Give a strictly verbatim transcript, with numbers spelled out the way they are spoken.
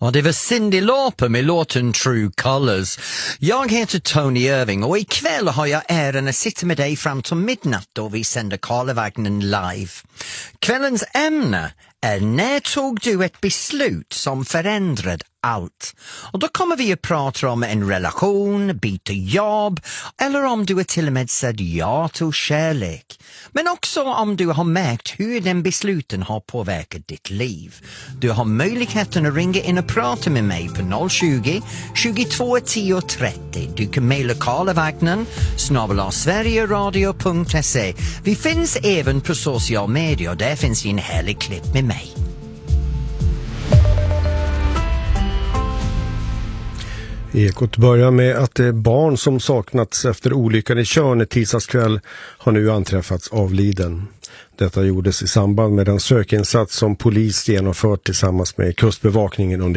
Och det var Cyndi Lauper med låten True Colors. Jag heter Tony Irving och ikväll har jag äran att sitta med dig fram till midnatt då vi sänder Karlavagnen live. Kvällens ämne är när tog du ett beslut som förändrade allt? Och då kommer vi att prata om en relation, byta jobb eller om du har till och med sagt ja till kärlek. Men också om du har märkt hur den besluten har påverkat ditt liv. Du har möjligheten att ringa in och prata med mig på noll tjugo, tjugotvå tio trettio. Du kan mejla Karlavagnen snabel-a sverigesradio punkt se. Vi finns även på sociala medier och där finns en härlig klipp med mig. Ekot börjar med att det barn som saknats efter olyckan i Tjörn i tisdagskväll har nu anträffats avliden. Detta gjordes i samband med en sökinsats som polis genomfört tillsammans med kustbevakningen under